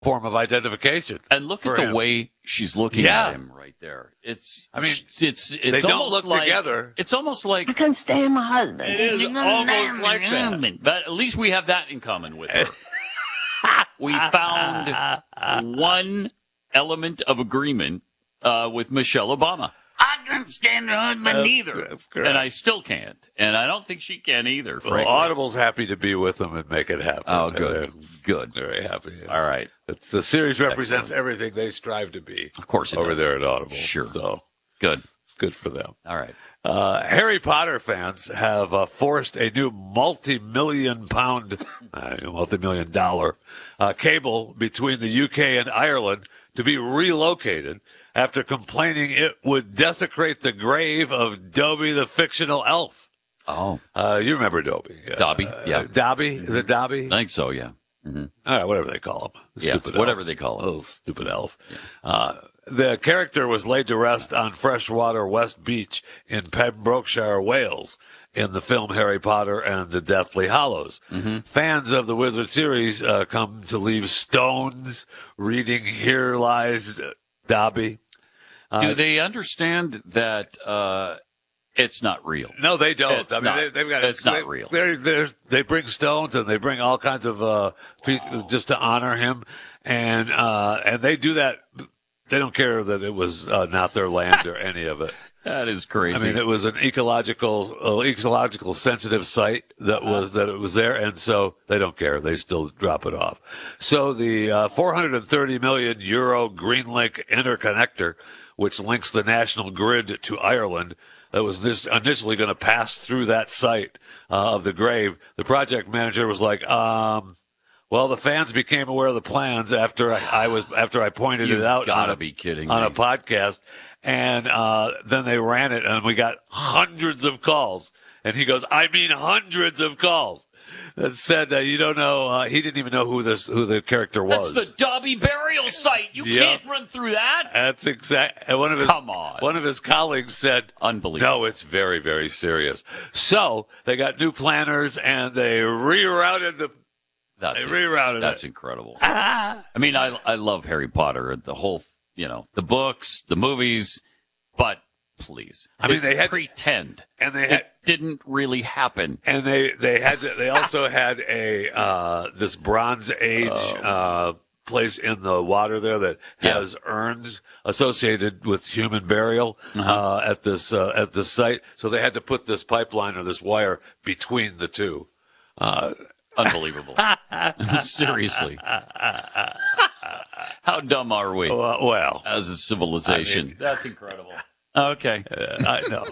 form of identification. And look at the him. way she's looking at him right there. It's they don't look together. It's almost like I couldn't stand my husband. It is almost like that. But at least we have that in common with her. We found one element of agreement with Michelle Obama. I couldn't stand her husband either. That's correct. And I still can't. And I don't think she can either, Well, frankly. Audible's happy to be with them and make it happen. Oh, good. Good. Very happy. All right. The series represents everything they strive to be. Of course it over does. there at Audible. Sure. So good. It's good for them. All right. Harry Potter fans have forced a new multi-million dollar cable between the UK and Ireland to be relocated after complaining it would desecrate the grave of Dobby the fictional elf. Oh. You remember Dobby. Dobby, yeah. Dobby? Is it Dobby? I think so, yeah. Mm-hmm. All right, whatever they call him. Yes, whatever they call him. Little stupid elf. Yes. The character was laid to rest on freshwater West Beach in Pembrokeshire, Wales, in the film Harry Potter and the Deathly Hallows. Mm-hmm. Fans of the Wizard series come to leave stones reading Here Lies Dobby. Do they understand that it's not real? No, they don't. It's not real. They bring stones and they bring all kinds of pieces just to honor him, and they do that. They don't care that it was not their land or any of it. That is crazy. I mean, it was an ecological sensitive site that was there, and so they don't care. They still drop it off. So the 430 million euro Greenlink interconnector, which links the national grid to Ireland, that was initially going to pass through that site of the grave. The project manager was like, well, the fans became aware of the plans after I pointed it out. Gotta be kidding me. On a podcast, and then they ran it, and we got hundreds of calls. And he goes, "I mean, hundreds of calls." That said, you don't know. He didn't even know who the character was. That's the Dobby burial site. You can't run through that. That's exact. And Come on. One of his colleagues said, "Unbelievable." No, it's very, very serious. So they got new planners, and they rerouted the. That's incredible. I mean, I love Harry Potter, the whole, the books, the movies, but please, they had pretend, and it didn't really happen. And they also had this Bronze Age place in the water there that has urns associated with human burial at this site. So they had to put this pipeline or this wire between the two. Unbelievable. Seriously. How dumb are we? Well, as a civilization. I mean, that's incredible. Okay. I know.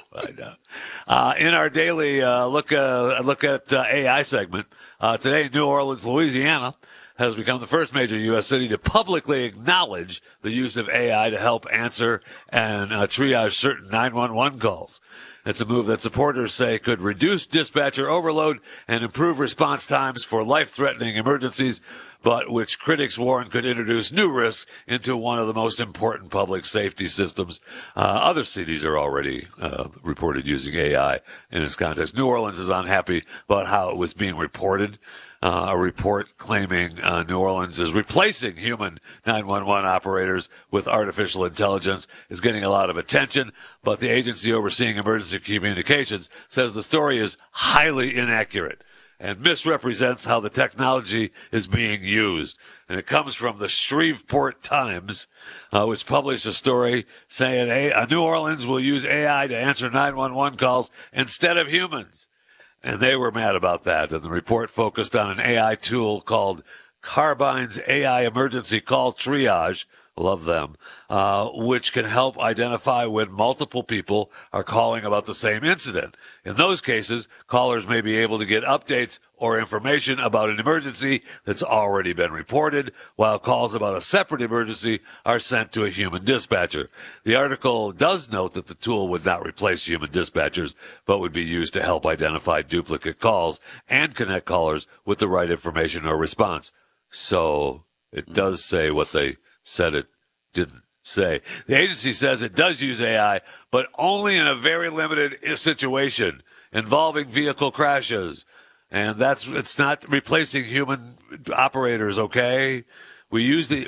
In our daily look at AI segment, today, New Orleans, Louisiana, has become the first major U.S. city to publicly acknowledge the use of AI to help answer and triage certain 911 calls. It's a move that supporters say could reduce dispatcher overload and improve response times for life-threatening emergencies, but which critics warn could introduce new risks into one of the most important public safety systems. Other cities are already reported using AI in this context. New Orleans is unhappy about how it was being reported. A report claiming New Orleans is replacing human 911 operators with artificial intelligence is getting a lot of attention, but the agency overseeing emergency communications says the story is highly inaccurate and misrepresents how the technology is being used. And it comes from the Shreveport Times, which published a story saying New Orleans will use AI to answer 911 calls instead of humans. And they were mad about that. And the report focused on an AI tool called Carbine's AI Emergency Call Triage. Love them. Which can help identify when multiple people are calling about the same incident. In those cases, callers may be able to get updates or information about an emergency that's already been reported, while calls about a separate emergency are sent to a human dispatcher. The article does note that the tool would not replace human dispatchers, but would be used to help identify duplicate calls and connect callers with the right information or response. So it does say what they said it didn't say. The agency says it does use AI, but only in a very limited situation involving vehicle crashes. And it's not replacing human operators, okay? We use the